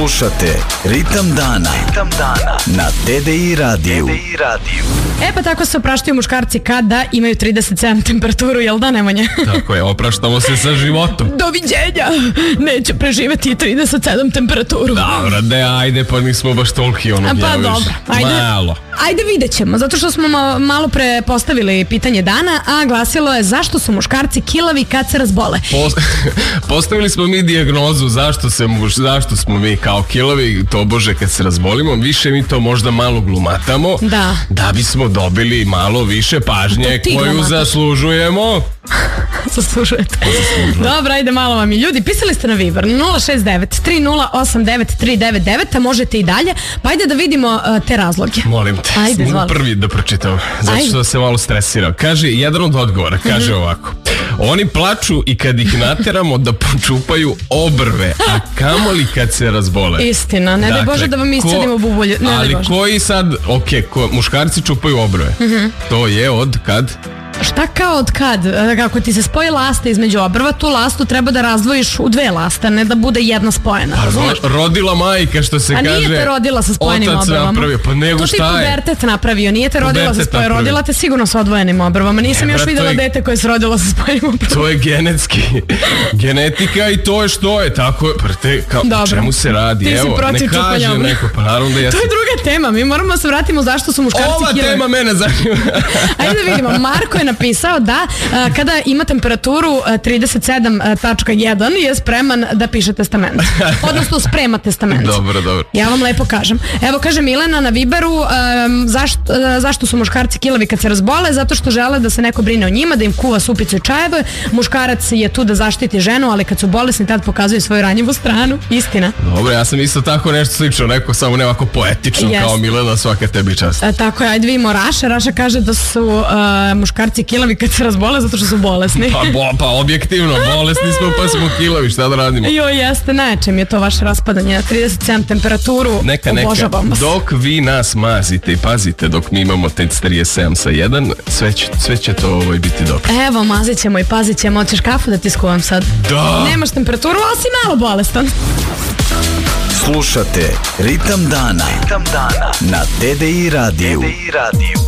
Slušate Ritam dana na TDI radiju. Pa tako se opraštaju muškarci kada imaju 37 temperaturu, jel da, Nemanja? Tako je, opraštamo se sa životom. Doviđenja, neće preživeti 37 temperaturu. Dobro, ajde, pa nismo baš toliki Pa dobro, ajde vidjet ćemo, zato što smo malo pre postavili pitanje dana, a glasilo je zašto su muškarci kilavi kad se razbole. Postavili smo mi dijagnozu zašto smo mi kao kilavi, tobože kad se razbolimo, više mi to možda malo glumatamo, da bismo dobili malo više pažnje koju zaslužujemo. Zaslužujete. Dobro, ajde malo vam i ljudi. Pisali ste na Viber 069-3089-399, a možete i dalje. Pa ajde da vidimo te razloge. Molim te, mogu prvi da pročitam, zato što se malo stresiram. Kaže, jedan od odgovora, kaže ovako: oni plaču i kad ih nateramo da počupaju obrve, a kamoli kad se razbole. Istina, ne daj Bože da vam iscedimo bubulju. Ali koji sad, muškarci čupaju obrve, to je od kad? Šta kao od kad? Kako ti se spoji lasta između obrva, tu lastu treba da razdvojiš u dve laste, ne da bude jedna spojena. Rodila majka, što se kaže. A nije te rodila sa spojenim obrvama. Napravio, pa nego šta je? To ti pubertet napravio, nije te rodila sa spojenim, rodila te sigurno sa odvojenim obrvama. Nisam još vidjela dete koje se rodilo sa spojenim obrvama. To je genetski. Genetika i to je što je. Tako je, o čemu se radi? Ti si protiv čupanja obrva. Pa naravno da ja sam. To je druga tema, mi moramo se vratimo zašto su muškarci kilavi. Ova tema mene zanima. Ajde da vidimo, Marko je napisao da kada ima temperaturu 37.1 je spreman da piše testament. Odnosno sprema testament. Dobro. Ja vam lepo kažem. Evo kaže Milena na Viberu, zašto su muškarci kilavi kad se razbole? Zato što žele da se neko brine o njima, da im kuva supicu i čajeve. Muškarac je tu da zaštiti ženu, ali kad su bolesni tad pokazuju svoju ranjivu stranu. Istina. Dobro, ja sam isto tako nešto slično rekao, samo ne ovako poetično kao Milena, svaka tebi čast. Tako je, ajde vidimo Raša kaže da su muškarci kilavi kad se razbole zato što su bolesni. Pa objektivno, bolesni smo pa smo kilavi, šta da radimo? Jeste, na čem je to vaše raspadanje na 37 temperaturu? Neka, dok vi nas mazite i pazite dok mi imamo 37 sa 1, sve će to biti dobro. Evo, mazit ćemo i pazit ćemo, hoćeš kafu da ti skuvam sad? Da! Nemaš temperaturu, ali si malo bolestan. Slušate Ritam dana na TDI radiju.